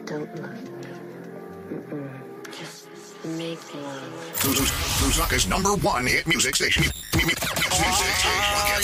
Don't look. Just make love. Lusaka's #1 hit music station. Music station.